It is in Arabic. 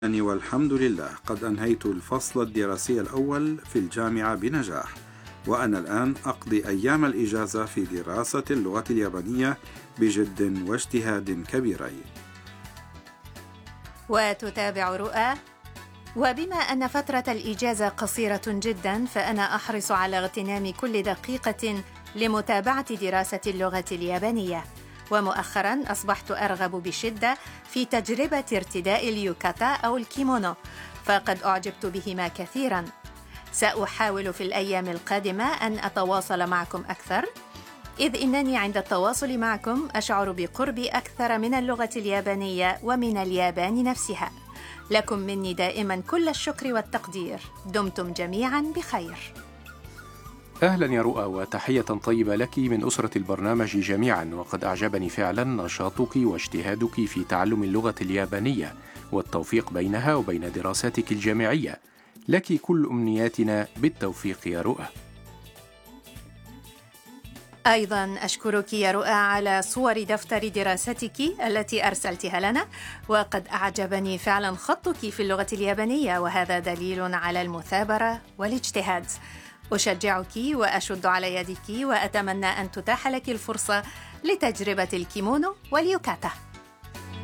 والحمد لله قد أنهيت الفصل الدراسي الأول في الجامعة بنجاح، وأنا الآن أقضي أيام الإجازة في دراسة اللغة اليابانية بجد واجتهاد كبيرين. وتتابع رؤى. وبما أن فترة الإجازة قصيرة جدا، فأنا أحرص على اغتنام كل دقيقة لمتابعة دراسة اللغة اليابانية. ومؤخرا أصبحت أرغب بشدة في تجربة ارتداء اليوكاتا أو الكيمونو، فقد أعجبت بهما كثيرا. سأحاول في الأيام القادمة أن أتواصل معكم أكثر، إذ إنني عند التواصل معكم أشعر بقربي أكثر من اللغة اليابانية ومن اليابان نفسها. لكم مني دائما كل الشكر والتقدير. دمتم جميعا بخير. أهلا يا رؤى، وتحية طيبة لك من أسرة البرنامج جميعا. وقد أعجبني فعلا نشاطك واجتهادك في تعلم اللغة اليابانية والتوفيق بينها وبين دراساتك الجامعية. لك كل أمنياتنا بالتوفيق يا رؤى. أيضا أشكرك يا رؤى على صور دفتر دراستك التي أرسلتها لنا، وقد أعجبني فعلا خطك في اللغة اليابانية، وهذا دليل على المثابرة والاجتهاد. أشجعك وأشد على يدك، وأتمنى أن تتاح لك الفرصة لتجربة الكيمونو واليوكاتا.